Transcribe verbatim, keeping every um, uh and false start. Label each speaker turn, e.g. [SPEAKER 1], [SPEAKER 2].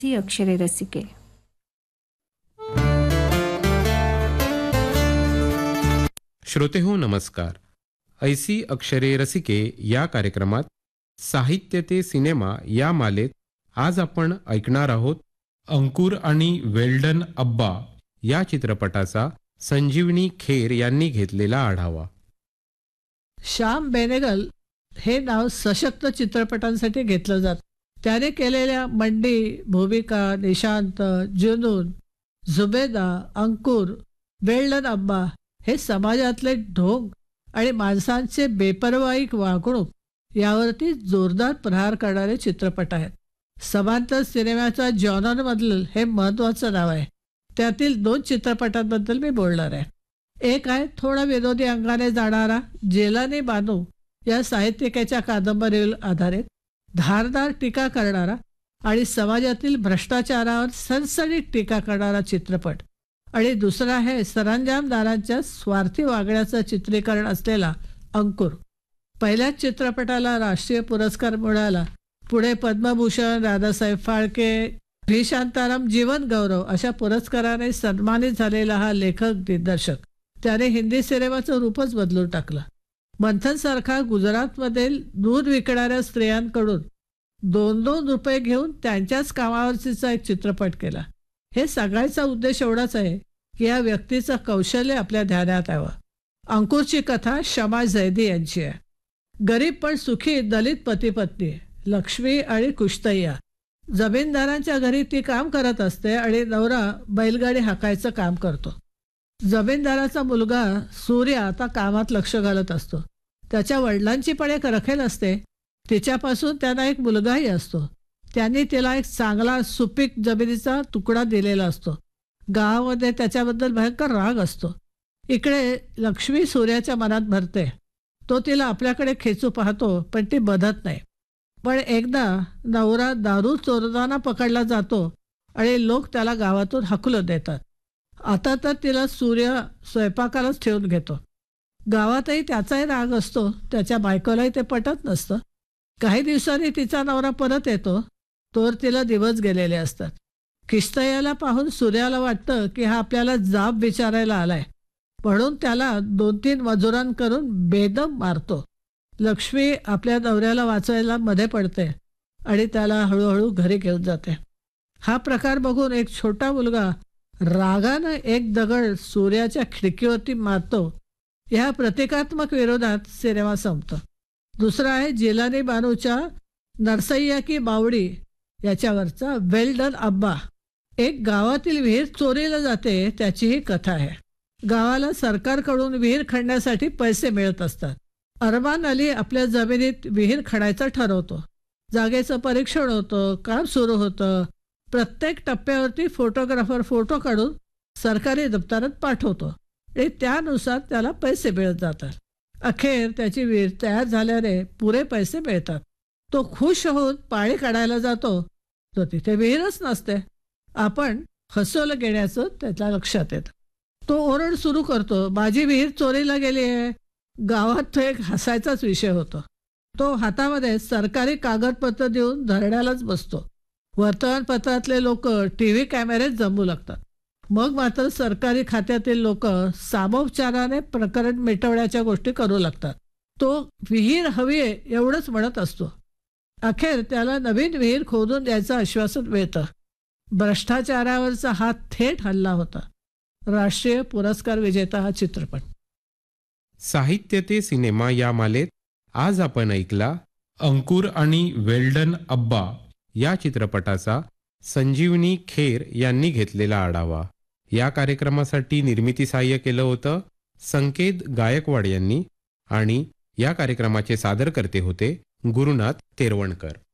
[SPEAKER 1] ती अक्षरे रसिके.
[SPEAKER 2] श्रोते हो नमस्कार. ऐसी अक्षरे रसिके या कार्यक्रमात साहित्य ते सिनेमा या मालेत आज आपण ऐकणार आहोत अंकुर आणि वेल्डन अब्बा या चित्रपटाचा संजीवनी खेर यांनी घेतलेला आढावा.
[SPEAKER 3] श्याम बेनेगल हे नाव सशक्त चित्रपटांसाठी घेतलं जातं. त्याने केलेल्या मंडी, भूमिका, निशांत, जुनून, जुबेदा, अंकुर, वेल्डन अब्बा हे समाजातले ढोंग आणि माणसांचे बेपर्वाई वागणूक यावरती जोरदार प्रहार करणारे चित्रपट आहेत. समांतर सिनेमाचा जॉनरमधलं हे महत्त्वाचं नाव आहे. त्यातील दोन चित्रपटांबद्दल मी बोलणार आहे. एक आहे थोडा विनोदी अंगाने जाणारा जेलानी बानू या साहित्यिकेच्या कादंबरीवर आधारित धारदार टीका करणारा आणि समाजातील भ्रष्टाचारावर सनसनीत टीका करणारा चित्रपट, आणि दुसरा आहे सरंजामदारांच्या स्वार्थी वागण्याचं चित्रीकरण असलेला अंकुर. पहिल्याच चित्रपटाला राष्ट्रीय पुरस्कार मिळाला. पुढे पद्मभूषण, दादासाहेब फाळके, व्ही शांताराम जीवन गौरव अशा पुरस्काराने सन्मानित झालेला हा लेखक दिग्दर्शक त्याने हिंदी सिनेमाचं रूपच बदलून टाकलं. मंथनसारखा गुजरातमधील दूध विकणाऱ्या स्त्रियांकडून दोन दोन रुपये घेऊन त्यांच्याच कामावरचा एक चित्रपट केला. हे सांगायचा उद्देश एवढाच आहे की या व्यक्तीचं कौशल्य आपल्या ध्यानात यावं. अंकुरची कथा शमा झैदी यांची आहे. गरीब पण सुखी दलित पती पत्नी लक्ष्मी आणि कुश्तैया. जमीनदारांच्या घरी ती काम करत असते आणि नवरा बैलगाडी हाकायचं काम करतो. जमीनदाराचा मुलगा सूर्य आता कामात लक्ष घालत असतो. त्याच्या वडिलांची पण एक रखेल असते. तिच्यापासून त्यांना एक मुलगाही असतो. त्यांनी तिला एक चांगला सुपीक जमिनीचा तुकडा दिलेला असतो. गावामध्ये त्याच्याबद्दल भयंकर राग असतो. इकडे लक्ष्मी सूर्याच्या मनात भरते. तो तिला आपल्याकडे खेचू पाहतो पण ती बधत नाही. पण एकदा नवरा दारू चोरताना पकडला जातो आणि लोक त्याला गावातून हाकलून देतात. आता तर तिला सूर्य स्वयंपाकालाच ठेवून घेतो. गावातही त्याचाही राग असतो. त्याच्या बायकोलाही ते पटत नसतं. काही दिवसांनी तिचा नवरा परत येतो. तोवर तिला दिवस गेलेले असतात. किश्तैयाला पाहून सूर्याला वाटतं की हा आपल्याला जाब विचारायला आलाय, म्हणून त्याला दोन तीन मजुरांकरून बेदम मारतो. लक्ष्मी आपल्या नवऱ्याला वाचवायला मध्ये पडते आणि त्याला हळूहळू घरी घेऊन जाते. हा प्रकार बघून एक छोटा मुलगा रागानं एक दगड सूर्याच्या खिडकीवरती मारतो. ह्या प्रतिकात्मक विरोधात सिनेमा संपतो. दुसरा आहे जेलानी बानूच्या नरसय्या की बावडी याच्यावरचा वेल्डन अब्बा. एक गावातील विहीर चोरीला जाते त्याची ही कथा आहे. गावाला सरकारकडून विहीर खणण्यासाठी पैसे मिळत असतात. अरमान अली आपल्या जमिनीत विहीर खणायचं ठरवतो. जागेचं परीक्षण होतं, काम सुरू होतं. प्रत्येक टप्प्यावरती फोटोग्राफर फोटो काढून सरकारी दप्तरात पाठवतो आणि त्यानुसार त्याला पैसे मिळत जातात. अखेर त्याची विहीर तयार झाल्याने पुरे पैसे मिळतात. तो खुश होऊन पाणी काढायला जातो, तो तिथे विहीरच नसते. आपण फसवलं गेल्याचं त्याच्या लक्षात येतं. तो ओरड सुरू करतो, माझी विहीर चोरीला गेली आहे. गावात तो एक हसायचाच विषय होतो. तो हातामध्ये सरकारी कागदपत्र देऊन धरण्यालाच बसतो. वर्तमानपत्रातले लोक टी व्ही कॅमेरेत जमू लागतात. मग मात्र सरकारी खात्यातील लोक सामोपचाराने प्रकरण मिटवण्याच्या गोष्टी करू लागतात. तो विहीर हवी आहे एवढंच म्हणत असतो. अखेर त्याला नवीन विहीर खोदून द्यायचं आश्वासन मिळतं. भ्रष्टाचारावरचा हा थेट हल्ला होता. राष्ट्रीय पुरस्कार विजेता हा चित्रपट.
[SPEAKER 2] साहित्य ते सिनेमा या मालेत आज आपण ऐकला अंकुर आणि वेल्डन अब्बा या चित्रपटाचा संजीवनी खेर यांनी घेतलेला आढावा. या कार्यक्रमासाठी निर्मिती सहाय्य केलं होतं संकेत गायकवाड यांनी आणि या कार्यक्रमाचे सादरकर्ते होते गुरुनाथ तेरवणकर.